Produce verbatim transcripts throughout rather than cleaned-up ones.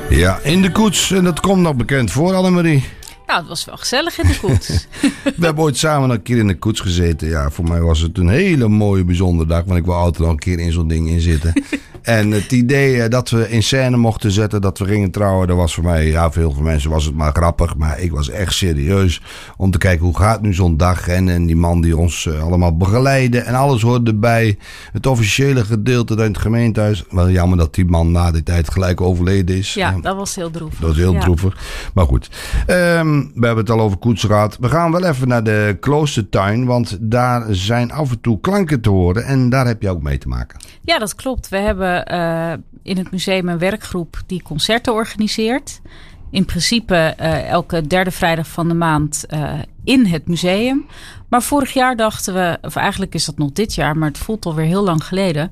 Ja, in de koets. En dat komt nog bekend voor, Annemarie. Nou, het was wel gezellig in de koets. We hebben ooit samen een keer in de koets gezeten. Ja, voor mij was het een hele mooie, bijzondere dag. Want ik wou altijd nog een keer in zo'n ding in zitten. En het idee dat we in scène mochten zetten, dat we gingen trouwen, dat was voor mij, ja, voor heel veel mensen was het maar grappig. Maar ik was echt serieus om te kijken hoe gaat nu zo'n dag. En, en die man die ons uh, allemaal begeleidde en alles hoorde bij het officiële gedeelte in het gemeentehuis. Wel jammer dat die man na die tijd gelijk overleden is. Ja, dat was heel droevig. Dat was heel ja. droevig. Maar goed, um, we hebben het al over koets gehad. We gaan wel even naar de kloostertuin, want daar zijn af en toe klanken te horen. En daar heb je ook mee te maken. Ja, dat klopt. We hebben uh, in het museum een werkgroep die concerten organiseert. In principe uh, elke derde vrijdag van de maand uh, in het museum. Maar vorig jaar dachten we, of eigenlijk is dat nog dit jaar, maar het voelt alweer heel lang geleden.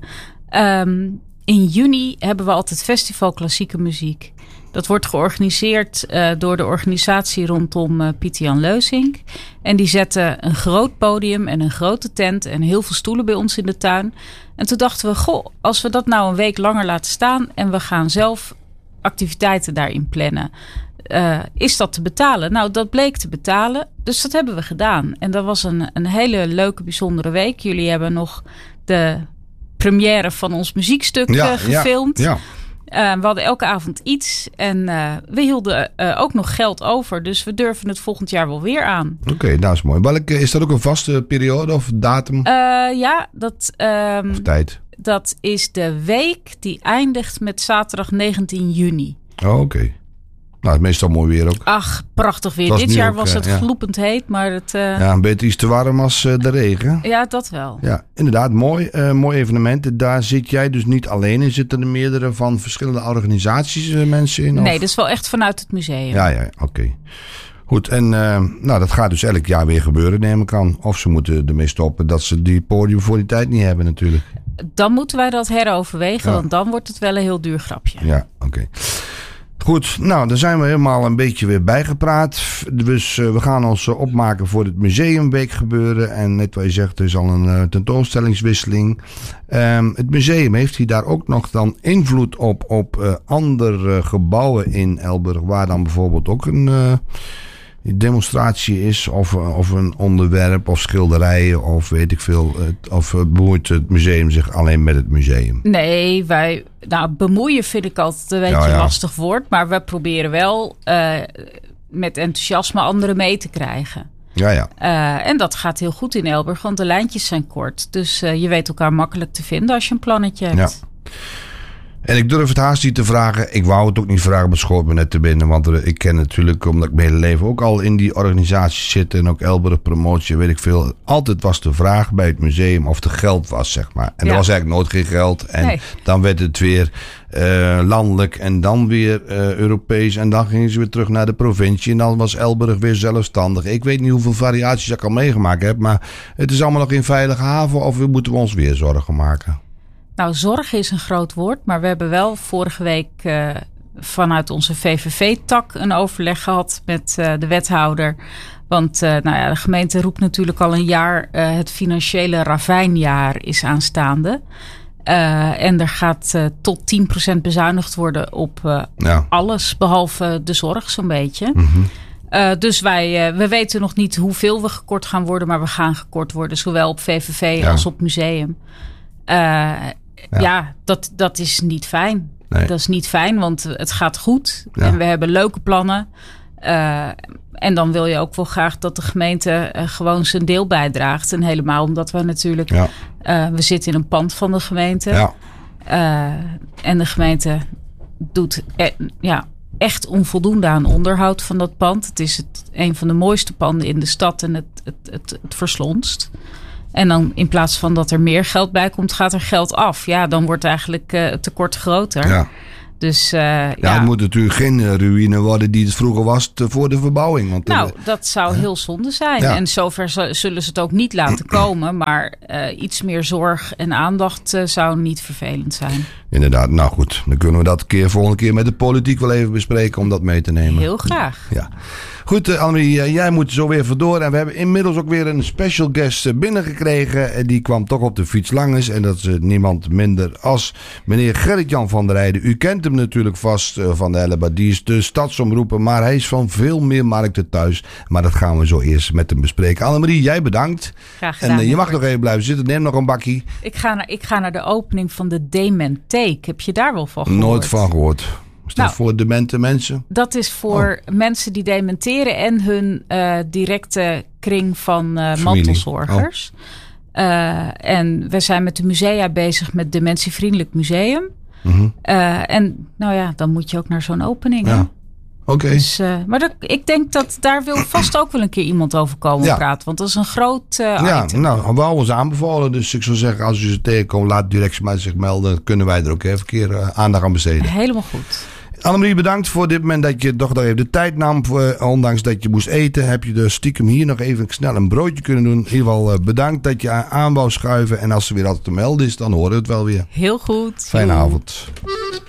Um, in juni hebben we altijd Festival Klassieke Muziek. Dat wordt georganiseerd uh, door de organisatie rondom uh, Pieter Jan Leusink. En die zetten een groot podium en een grote tent en heel veel stoelen bij ons in de tuin. En toen dachten we, goh, als we dat nou een week langer laten staan en we gaan zelf activiteiten daarin plannen. Uh, is dat te betalen? Nou, dat bleek te betalen. Dus dat hebben we gedaan. En dat was een, een hele leuke, bijzondere week. Jullie hebben nog de première van ons muziekstuk ja, uh, gefilmd. Ja, ja. Uh, we hadden elke avond iets en uh, we hielden uh, ook nog geld over. Dus we durven het volgend jaar wel weer aan. Oké, okay, dat is mooi. Welke, is dat ook een vaste periode of datum? Uh, ja, dat, um, of tijd? Dat is de week die eindigt met zaterdag negentien juni. Oh, oké. Okay. Nou, het is meestal mooi weer ook. Ach, prachtig weer. Dit jaar ook, was het ja. gloepend heet, maar het... Uh... Ja, een beetje iets te warm als uh, de regen. Ja, dat wel. Ja, inderdaad, mooi. Uh, mooi evenement. Daar zit jij dus niet alleen in. Zitten er meerdere van verschillende organisaties uh, mensen in? Of? Nee, dat is wel echt vanuit het museum. Ja, ja, oké. Okay. Goed, en uh, nou, dat gaat dus elk jaar weer gebeuren, neem ik aan. Of ze moeten ermee stoppen dat ze die podium voor die tijd niet hebben natuurlijk. Dan moeten wij dat heroverwegen, ja. Want dan wordt het wel een heel duur grapje. Ja, oké. Okay. Goed, nou, dan zijn we helemaal een beetje weer bijgepraat. Dus uh, we gaan ons uh, opmaken voor het museumweek gebeuren. En net wat je zegt, er is al een uh, tentoonstellingswisseling. Um, het museum, heeft hij daar ook nog dan invloed op, op uh, andere gebouwen in Elburg, waar dan bijvoorbeeld ook een uh, demonstratie is, of, uh, of een onderwerp, of schilderijen, of weet ik veel. Uh, of uh, bemoeit het museum zich alleen met het museum? Nee, wij... Nou, bemoeien vind ik altijd een beetje ja, ja. een lastig woord. Maar we proberen wel uh, met enthousiasme anderen mee te krijgen. Ja, ja. Uh, en dat gaat heel goed in Elburg, want de lijntjes zijn kort. Dus uh, je weet elkaar makkelijk te vinden als je een plannetje hebt. Ja. En ik durf het haast niet te vragen. Ik wou het ook niet vragen, maar schoot me net te binnen. Want er, ik ken natuurlijk, omdat ik mijn hele leven ook al in die organisatie zit. En ook Elburg Promotie, weet ik veel. Altijd was de vraag bij het museum of er geld was, zeg maar. En ja. er was eigenlijk nooit geen geld. En nee. dan werd het weer uh, landelijk en dan weer uh, Europees. En dan gingen ze weer terug naar de provincie. En dan was Elburg weer zelfstandig. Ik weet niet hoeveel variaties ik al meegemaakt heb. Maar het is allemaal nog in veilige haven. Of moeten we ons weer zorgen maken? Nou, zorgen is een groot woord, maar we hebben wel vorige week uh, vanuit onze V V V-tak een overleg gehad met uh, de wethouder. Want uh, nou ja, de gemeente roept natuurlijk al een jaar, uh, het financiële ravijnjaar is aanstaande. Uh, en er gaat uh, tot tien procent bezuinigd worden op uh, ja. alles, behalve de zorg zo'n beetje. Mm-hmm. Uh, dus wij, uh, we weten nog niet hoeveel we gekort gaan worden, maar we gaan gekort worden, zowel op V V V ja. als op museum. Uh, Ja, ja dat, dat is niet fijn. Nee. Dat is niet fijn, want het gaat goed. Ja. En we hebben leuke plannen. Uh, en dan wil je ook wel graag dat de gemeente uh, gewoon zijn deel bijdraagt. En helemaal omdat we natuurlijk... Ja. Uh, we zitten in een pand van de gemeente. Ja. Uh, en de gemeente doet e- ja, echt onvoldoende aan onderhoud van dat pand. Het is het, een van de mooiste panden in de stad en het, het, het, het verslonst. En dan in plaats van dat er meer geld bij komt, gaat er geld af. Ja, dan wordt eigenlijk uh, het tekort groter. Ja. Dus, uh, ja, ja, het moet natuurlijk geen uh, ruïne worden die het vroeger was te, voor de verbouwing. Want nou, de, dat zou uh, heel zonde zijn. Ja. En zover z- zullen ze het ook niet laten komen. Maar uh, iets meer zorg en aandacht uh, zou niet vervelend zijn. Inderdaad, nou goed. Dan kunnen we dat keer volgende keer met de politiek wel even bespreken om dat mee te nemen. Heel graag. Ja. Goed, uh, Annemarie, uh, jij moet zo weer vandoor. En we hebben inmiddels ook weer een special guest uh, binnengekregen. En die kwam toch op de fiets langs. En dat is uh, niemand minder als meneer Gerrit-Jan van der Heijden. U kent hem natuurlijk vast uh, van de Hellebaar. Die is de stadsomroeper, maar hij is van veel meer markten thuis. Maar dat gaan we zo eerst met hem bespreken. Annemarie, jij bedankt. Graag gedaan. En uh, je mag nog even blijven zitten. Neem nog een bakkie. Ik ga naar, ik ga naar de opening van de Dementheek. Heb je daar wel van gehoord? Nooit van gehoord. Is dat nou, voor demente mensen? Dat is voor oh. mensen die dementeren en hun uh, directe kring van uh, mantelzorgers. Oh. Uh, en we zijn met de musea bezig met Dementievriendelijk Museum. Mm-hmm. Uh, en nou ja, dan moet je ook naar zo'n opening. Ja. Oké. Okay. Dus, uh, maar dat, ik denk dat daar wil vast ook wel een keer iemand over komen ja. praten. Want dat is een groot uh, ja, item. Nou, we houden ons aanbevolen. Dus ik zou zeggen, als u ze tegenkomt, laat direct maar zich melden. Dan kunnen wij er ook even een keer uh, aandacht aan besteden. Helemaal goed. Annemarie, bedankt voor dit moment dat je toch nog even de tijd nam. Voor, ondanks dat je moest eten, heb je dus stiekem hier nog even snel een broodje kunnen doen. In ieder geval uh, bedankt dat je aan wou schuiven. En als er weer altijd te melden is, dan horen we het wel weer. Heel goed. Fijne avond.